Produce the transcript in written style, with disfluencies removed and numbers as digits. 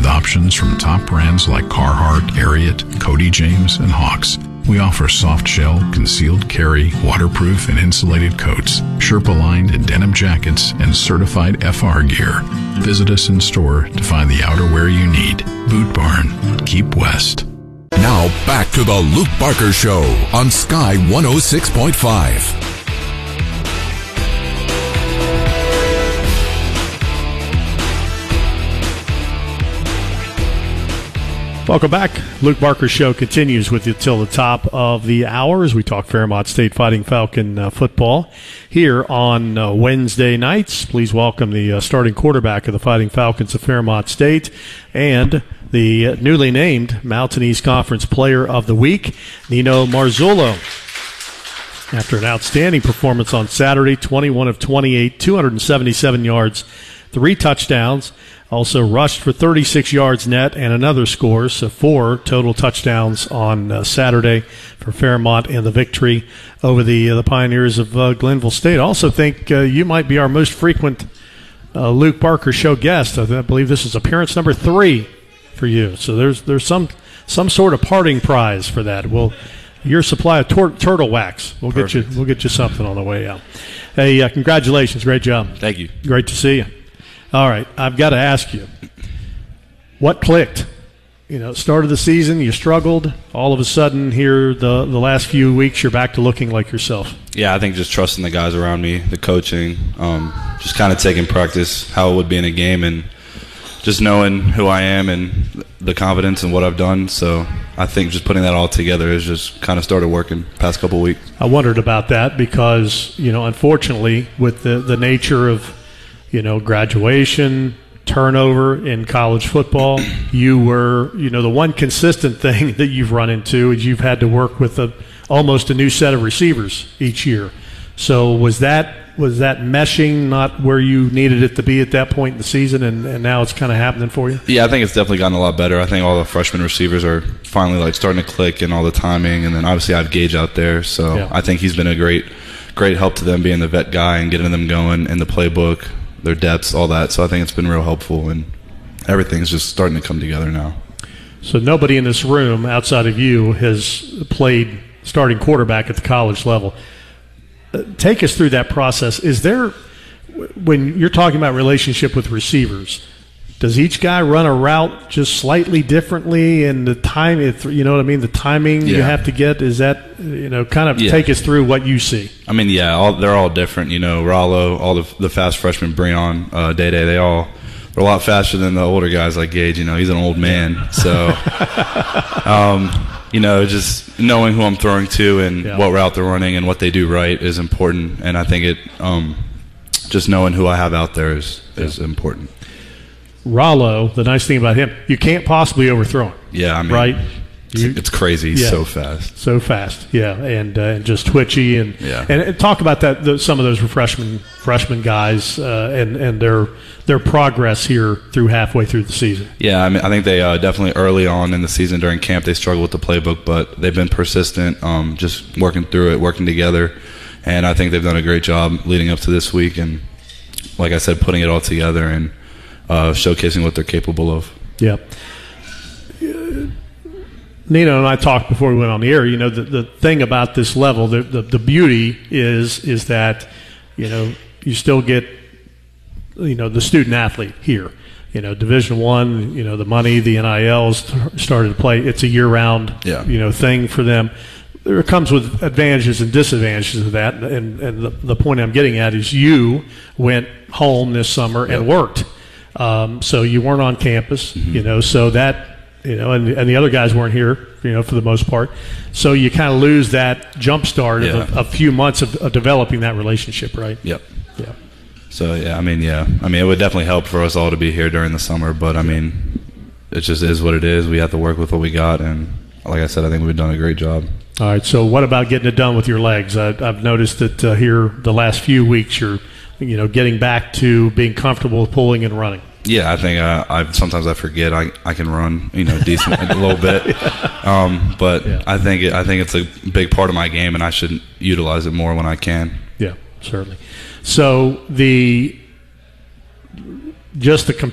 With options from top brands like Carhartt, Ariat, Cody James, and Hawks, we offer soft shell, concealed carry, waterproof and insulated coats, Sherpa-lined and denim jackets, and certified FR gear. Visit us in store to find the outerwear you need. Boot Barn, keep west. Now back to the Luke Barker Show on Sky 106.5. Welcome back. Luke Barker Show continues with you till the top of the hour as we talk Fairmont State Fighting Falcon football here on Wednesday nights. Please welcome the starting quarterback of the Fighting Falcons of Fairmont State and the newly named Mountain East Conference Player of the Week, Nino Marzullo. After an outstanding performance on Saturday, 21 of 28, 277 yards, 3 touchdowns. Also rushed for 36 yards net and another score, so 4 total touchdowns on Saturday for Fairmont in the victory over the Pioneers of Glenville State. I also think you might be our most frequent Luke Barker Show guest. I believe this is appearance number 3 for you. So there's some sort of parting prize for that. Your supply of turtle wax. We'll get you something on the way out. Hey, congratulations, great job. Thank you. Great to see you. All right, I've got to ask you, what clicked? Start of the season, you struggled. All of a sudden, here the last few weeks, you're back to looking like yourself. Yeah, I think just trusting the guys around me, the coaching, just kind of taking practice how it would be in a game, and just knowing who I am and the confidence in what I've done. So I think just putting that all together has just kind of started working the past couple of weeks. I wondered about that because, unfortunately, with the nature of graduation, turnover in college football, you were, the one consistent thing that you've run into is you've had to work with almost a new set of receivers each year. So was that meshing not where you needed it to be at that point in the season, and now it's kind of happening for you? Yeah, I think it's definitely gotten a lot better. I think all the freshman receivers are finally starting to click and all the timing, and then obviously I have Gage out there, so yeah. I think he's been a great help to them being the vet guy and getting them going in the playbook, their depths, all that. So I think it's been real helpful, and everything's just starting to come together now. So nobody in this room outside of you has played starting quarterback at the college level. Take us through that process. Is there, when you're talking about relationship with receivers, does each guy run a route just slightly differently, and the time, the timing you have to get, is that, take us through what you see? I mean, they're all different. Rollo, all the fast freshmen, Breon, Day-Day, they're a lot faster than the older guys like Gage. He's an old man. So, just knowing who I'm throwing to and what route they're running and what they do right is important. And I think just knowing who I have out there is important. Rollo, the nice thing about him, you can't possibly overthrow him. Yeah, I mean, right? It's crazy. He's so fast. So fast, yeah, and just twitchy and talk about that. Some of those freshman guys and their progress here through halfway through the season. Yeah, I mean, I think they definitely early on in the season during camp they struggled with the playbook, but they've been persistent, just working through it, working together, and I think they've done a great job leading up to this week. And like I said, putting it all together and showcasing what they're capable of. Yeah. Nino and I talked before we went on the air. The thing about this level, the beauty is that, you still get, the student athlete here. Division I, the money, the NILs started to play. It's a year-round, thing for them. There comes with advantages and disadvantages of that. And the point I'm getting at is you went home this summer and worked. So you weren't on campus, so that, and the other guys weren't here, for the most part. So you kind of lose that jump start of a few months of developing that relationship, right? Yep. Yeah. So, I mean, it would definitely help for us all to be here during the summer, but, I mean, it just is what it is. We have to work with what we got, and like I said, I think we've done a great job. All right, so what about getting it done with your legs? I've noticed that here the last few weeks you're getting back to being comfortable with pulling and running. Yeah, I think sometimes I forget I can run, decent a little bit, but I think it's a big part of my game, and I should utilize it more when I can. Yeah, certainly. So just the